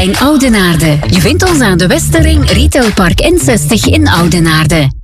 Oudenaarde. Je vindt ons aan de Westerring Retailpark N60 in Oudenaarde.